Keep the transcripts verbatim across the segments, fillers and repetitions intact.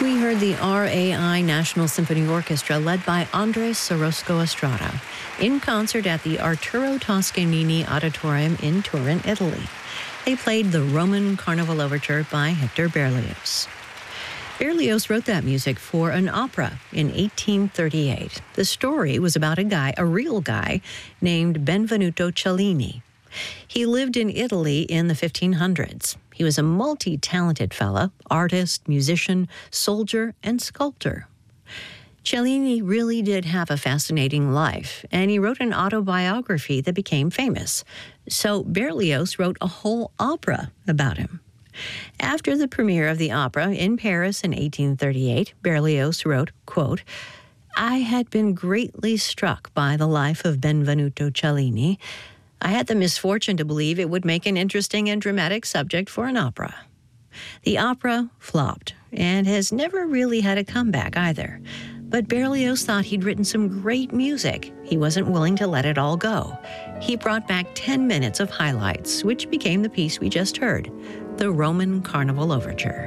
We heard the R A I National Symphony Orchestra led by Andres Sorosco Estrada in concert at the Arturo Toscanini Auditorium in Turin, Italy. They played the Roman Carnival Overture by Hector Berlioz. Berlioz wrote that music for an opera in eighteen thirty-eight. The story was about a guy, a real guy, named Benvenuto Cellini. He lived in Italy in the fifteen hundreds. He was a multi-talented fellow, artist, musician, soldier, and sculptor. Cellini really did have a fascinating life, and he wrote an autobiography that became famous. So Berlioz wrote a whole opera about him. After the premiere of the opera in Paris in eighteen thirty-eight, Berlioz wrote, quote, "I had been greatly struck by the life of Benvenuto Cellini. I had the misfortune to believe it would make an interesting and dramatic subject for an opera." The opera flopped and has never really had a comeback either. But Berlioz thought he'd written some great music. He wasn't willing to let it all go. He brought back ten minutes of highlights, which became the piece we just heard, the Roman Carnival Overture.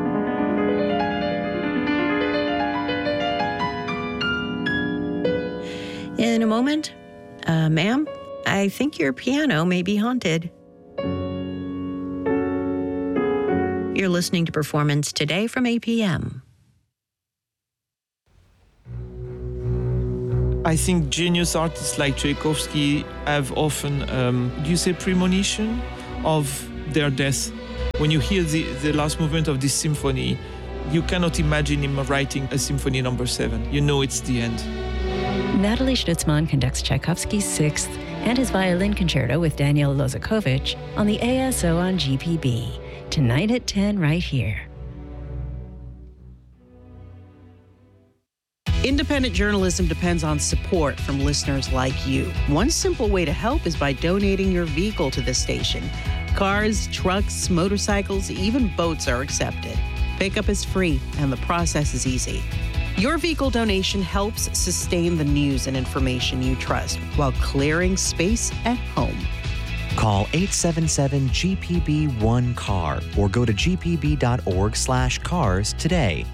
In a moment, uh, ma'am, I think your piano may be haunted. You're listening to Performance Today from A P M. I think genius artists like Tchaikovsky have often, um, do you say premonition of their death? When you hear the, the last movement of this symphony, you cannot imagine him writing a symphony number seven. You know it's the end. Natalie Stutzman conducts Tchaikovsky's Sixth and his violin concerto with Daniel Lozakovich on the A S O on G P B. Tonight at ten, right here. Independent journalism depends on support from listeners like you. One simple way to help is by donating your vehicle to this station. Cars, trucks, motorcycles, even boats are accepted. Pickup is free and the process is easy. Your vehicle donation helps sustain the news and information you trust while clearing space at home. Call eight seven seven G P B one C A R or go to g p b dot org slash cars today.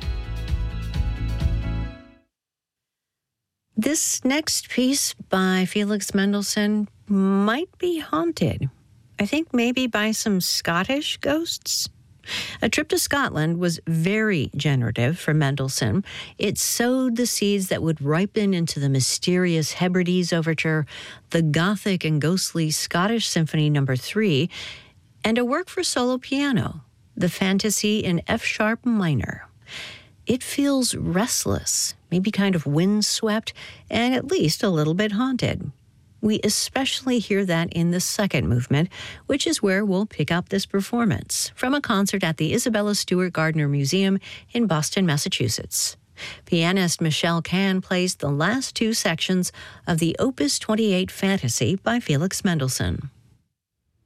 This next piece by Felix Mendelssohn might be haunted. I think maybe by some Scottish ghosts. A trip to Scotland was very generative for Mendelssohn. It sowed the seeds that would ripen into the mysterious Hebrides Overture, the Gothic and ghostly Scottish Symphony Number three, and a work for solo piano, the Fantasy in F-sharp minor. It feels restless, maybe kind of windswept, and at least a little bit haunted. We especially hear that in the second movement, which is where we'll pick up this performance, from a concert at the Isabella Stewart Gardner Museum in Boston, Massachusetts. Pianist Michelle Kahn plays the last two sections of the Opus twenty-eight Fantasy by Felix Mendelssohn.